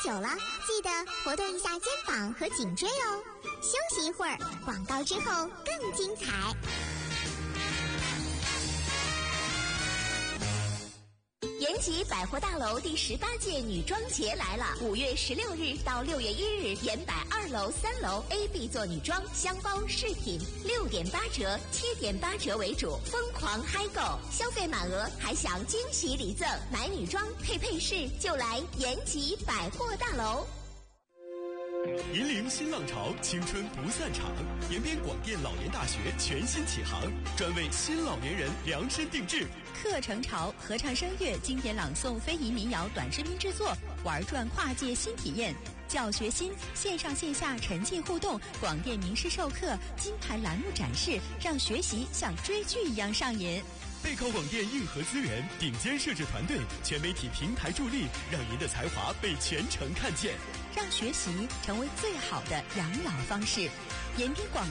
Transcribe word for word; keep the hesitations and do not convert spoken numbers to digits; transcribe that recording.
手了，记得活动一下肩膀和颈椎哦。休息一会儿，广告之后更精彩。延吉百货大楼第十八届女装节来了，五月十六日到六月一日，延百二楼、三楼 A、B 座女装箱包饰品六点八折、七点八折为主，疯狂嗨购，消费满额还享惊喜礼赠，买女装配配饰就来延吉百货大楼。 引领新浪潮，青春不散场。延边广电老年大学全新启航，专为新老年人量身定制。 课程潮，合唱声乐、经典朗诵、非遗民谣短视频制作，玩转跨界新体验。教学新，线上线下沉浸互动，广电名师授课，金牌栏目展示，让学习像追剧一样上瘾。 备考广电硬核资源，顶尖摄制团队，全媒体平台助力，让您的才华被全城看见， 让学习成为最好的养老方式。延边广